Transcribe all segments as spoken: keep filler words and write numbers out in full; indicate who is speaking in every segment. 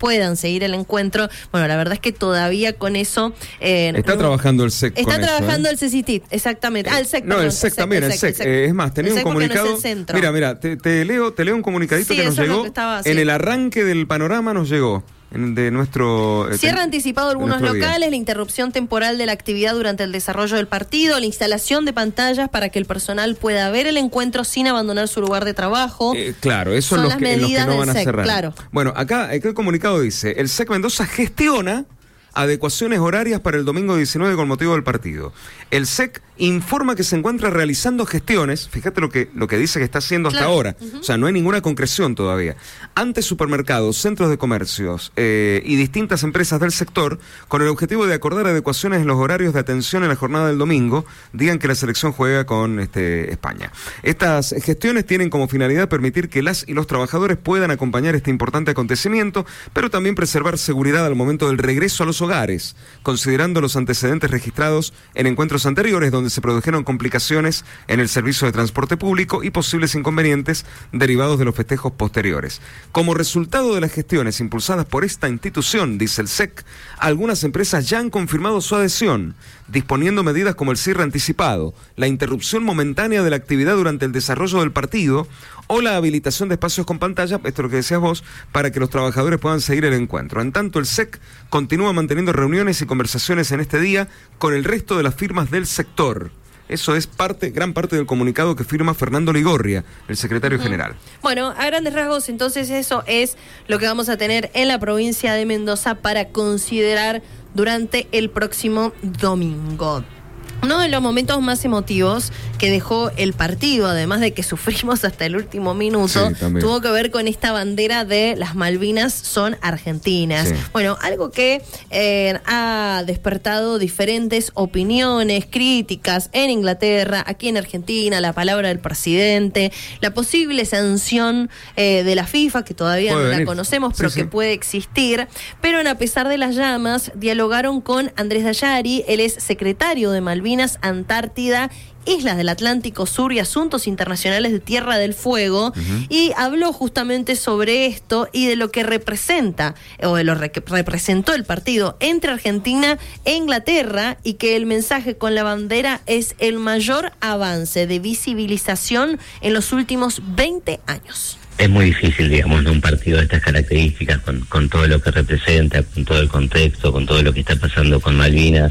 Speaker 1: puedan seguir el encuentro. Bueno, la verdad es que todavía con eso... Eh,
Speaker 2: está
Speaker 1: no,
Speaker 2: trabajando el S E C
Speaker 1: Está
Speaker 2: con
Speaker 1: trabajando
Speaker 2: eso, ¿eh?
Speaker 1: el CECITIT, exactamente. Ah, el S E C.
Speaker 2: No,
Speaker 1: perdón,
Speaker 2: el S E C también, el S E C. Eh, es más, tenía un comunicado...
Speaker 1: No es el
Speaker 2: mira, mira, te, te, leo, te leo un comunicadito
Speaker 1: sí,
Speaker 2: que nos llegó. Que estaba, sí. En el arranque del panorama nos llegó. De nuestro eh,
Speaker 1: Cierra anticipado algunos locales,
Speaker 2: día.
Speaker 1: La interrupción temporal de la actividad durante el desarrollo del partido, la instalación de pantallas para que el personal pueda ver el encuentro sin abandonar su lugar de trabajo.
Speaker 2: Eh, claro, eso es lo que, los que no van a
Speaker 1: S E C,
Speaker 2: cerrar.
Speaker 1: Claro.
Speaker 2: Bueno, acá, acá el comunicado dice, el S E C Mendoza gestiona adecuaciones horarias para el domingo diecinueve con motivo del partido. El S E C informa que se encuentra realizando gestiones, fíjate lo que, lo que dice que está haciendo
Speaker 1: claro.
Speaker 2: hasta ahora,
Speaker 1: uh-huh.
Speaker 2: o sea, no hay ninguna concreción todavía, ante supermercados, centros de comercios eh, y distintas empresas del sector, con el objetivo de acordar adecuaciones en los horarios de atención en la jornada del domingo, día en que la selección juega con este, España. Estas gestiones tienen como finalidad permitir que las y los trabajadores puedan acompañar este importante acontecimiento, pero también preservar seguridad al momento del regreso a los hogares, considerando los antecedentes registrados en encuentros anteriores donde se produjeron complicaciones en el servicio de transporte público y posibles inconvenientes derivados de los festejos posteriores. Como resultado de las gestiones impulsadas por esta institución, dice el S E C, algunas empresas ya han confirmado su adhesión, disponiendo medidas como el cierre anticipado, la interrupción momentánea de la actividad durante el desarrollo del partido o la habilitación de espacios con pantalla, esto es lo que decías vos, para que los trabajadores puedan seguir el encuentro. En tanto, el S E C continúa manteniendo reuniones y conversaciones en este día con el resto de las firmas del sector. Eso es parte, gran parte del comunicado que firma Fernando Ligorria, el secretario uh-huh. general.
Speaker 1: Bueno, a grandes rasgos, entonces eso es lo que vamos a tener en la provincia de Mendoza para considerar durante el próximo domingo. Uno de los momentos más emotivos que dejó el partido, además de que sufrimos hasta el último minuto, sí, tuvo que ver con esta bandera de las Malvinas son argentinas. Sí. Bueno, algo que eh, ha despertado diferentes opiniones, críticas en Inglaterra, aquí en Argentina, la palabra del presidente, la posible sanción eh, de la FIFA, que todavía puede no venir. La conocemos, pero sí, que sí. puede existir. Pero a pesar de las llamas, dialogaron con Andrés Dayari, él es secretario de Malvinas, Antártida, Islas del Atlántico Sur y Asuntos Internacionales de Tierra del Fuego, uh-huh. y habló justamente sobre esto y de lo que representa, o de lo que representó el partido entre Argentina e Inglaterra, y que el mensaje con la bandera es el mayor avance de visibilización en los últimos veinte años.
Speaker 3: Es muy difícil, digamos, de un partido de estas características, con, con todo lo que representa, con todo el contexto, con todo lo que está pasando con Malvinas.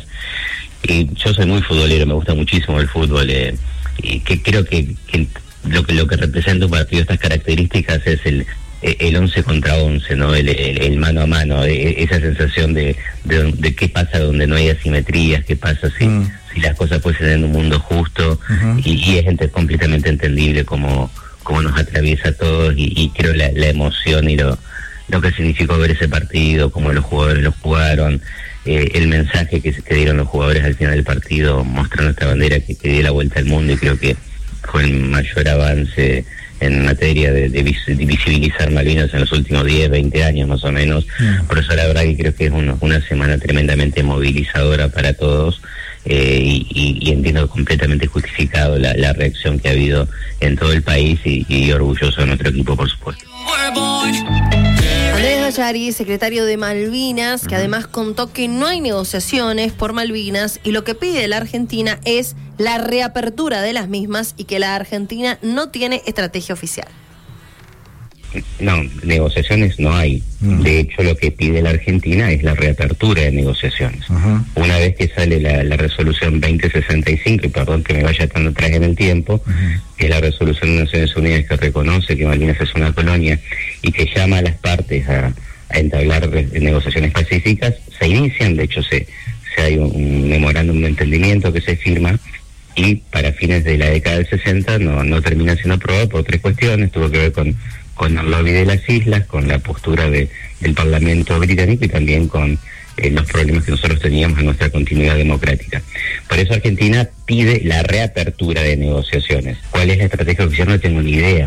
Speaker 3: Y yo soy muy futbolero, me gusta muchísimo el fútbol, eh, y que creo que, que lo que lo que representa un partido de estas características es el el once contra once, ¿no? El, el, el mano a mano, esa sensación de, de, de qué pasa donde no hay asimetrías, qué pasa si, mm. si las cosas pueden ser en un mundo justo, uh-huh. y, y es gente completamente entendible como cómo nos atraviesa a todos, y, y creo la, la emoción y lo, lo que significó ver ese partido, cómo los jugadores lo jugaron, eh, el mensaje que, que dieron los jugadores al final del partido, mostrando esta bandera que, que dio la vuelta al mundo, y creo que fue el mayor avance en materia de, de, vis, de visibilizar Malvinas en los últimos diez, veinte años más o menos. Mm. Por eso la verdad que creo que es una, una semana tremendamente movilizadora para todos, eh, y, y, y entiendo completamente justificado la, la reacción que ha habido en todo el país, y, y orgulloso de nuestro equipo, por supuesto.
Speaker 1: Andrés Dayari, secretario de Malvinas, que uh-huh. además contó que no hay negociaciones por Malvinas, y lo que pide la Argentina es la reapertura de las mismas, y que la Argentina no tiene estrategia oficial.
Speaker 3: No, negociaciones no hay. Uh-huh. De hecho, lo que pide la Argentina es la reapertura de negociaciones. Uh-huh. Una vez que sale la, la resolución veinte sesenta y cinco, y perdón que me vaya tan atrás en el tiempo, uh-huh. que es la resolución de Naciones Unidas que reconoce que Malvinas es una colonia y que llama a las partes a, a entablar negociaciones pacíficas, se inician. De hecho, se, se hay un, un memorándum de entendimiento que se firma, y para fines de la década del sesenta no, no termina siendo aprobado por tres cuestiones. Tuvo que ver con con el lobby de las islas, con la postura de, del Parlamento británico, y también con eh, los problemas que nosotros teníamos en nuestra continuidad democrática. Por eso Argentina pide la reapertura de negociaciones. ¿Cuál es la estrategia oficial? No tengo ni idea.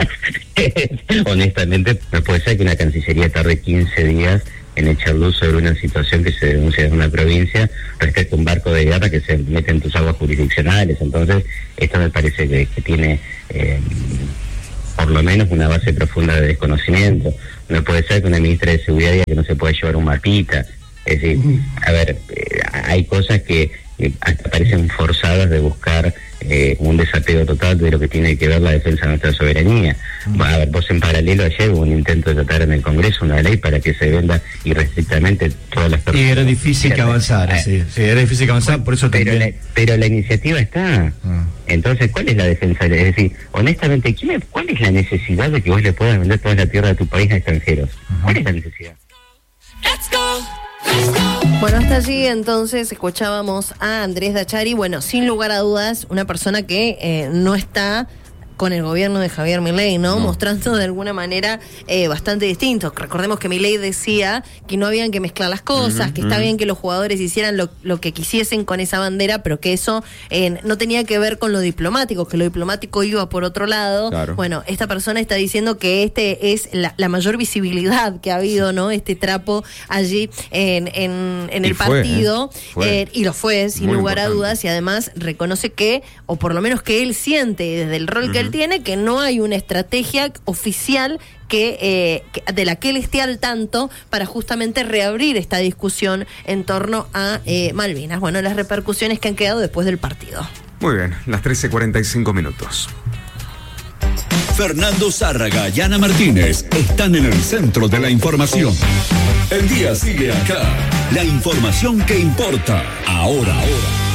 Speaker 3: Honestamente, no puede ser que una Cancillería tarde quince días en echar luz sobre una situación que se denuncia en una provincia respecto a un barco de guerra que se mete en tus aguas jurisdiccionales. Entonces, esto me parece que, que tiene... Eh, por lo menos una base profunda de desconocimiento. No puede ser que una ministra de Seguridad diga que no se puede llevar un mapita. Es decir, a ver, eh, hay cosas que eh, hasta parecen forzadas de buscar eh, un desapego total de lo que tiene que ver la defensa de nuestra soberanía. Uh-huh. A ver, vos en paralelo ayer hubo un intento de tratar en el Congreso una ley para que se venda irrestrictamente todas las personas.
Speaker 4: Y era difícil que avanzara, sí, sí, era difícil que avanzara, por eso
Speaker 3: pero
Speaker 4: también...
Speaker 3: la, pero la iniciativa está. Uh-huh. Entonces, ¿cuál es la defensa? Es decir, honestamente, ¿quién, ¿cuál es la necesidad de que vos le puedas vender toda la tierra de tu país a extranjeros? Uh-huh. ¿Cuál es la necesidad?
Speaker 1: Let's go. Bueno, hasta allí entonces escuchábamos a Andrés Dachari, bueno, sin lugar a dudas, una persona que eh, no está con el gobierno de Javier Milei, ¿no? no. Mostrando de alguna manera eh, bastante distinto. Recordemos que Milei decía que no habían que mezclar las cosas, uh-huh, que está uh-huh. bien que los jugadores hicieran lo, lo que quisiesen con esa bandera, pero que eso eh, no tenía que ver con lo diplomático, que lo diplomático iba por otro lado. Claro. Bueno, esta persona está diciendo que este es la, la mayor visibilidad que ha habido, ¿no? Este trapo allí en, en, en el fue, partido, ¿eh? Fue. Eh, y lo fue, sin Muy lugar importante. a dudas, y además reconoce que, o por lo menos que él siente desde el rol uh-huh. que él tiene, que no hay una estrategia oficial que, eh, que de la que él esté al tanto para justamente reabrir esta discusión en torno a eh, Malvinas. Bueno, las repercusiones que han quedado después del partido.
Speaker 2: Muy bien, las trece cuarenta y cinco minutos.
Speaker 5: Fernando Zárraga y Ana Martínez están en el centro de la información. El día sigue acá. La información que importa ahora, ahora.